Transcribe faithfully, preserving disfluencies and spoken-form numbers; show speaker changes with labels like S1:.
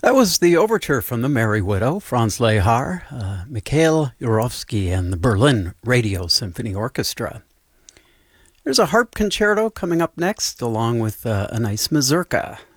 S1: That was the overture from The Merry Widow, Franz Lehár, uh, Mikhail Yurovsky, and the Berlin Radio Symphony Orchestra. There's a harp concerto coming up next, along with uh, a nice mazurka.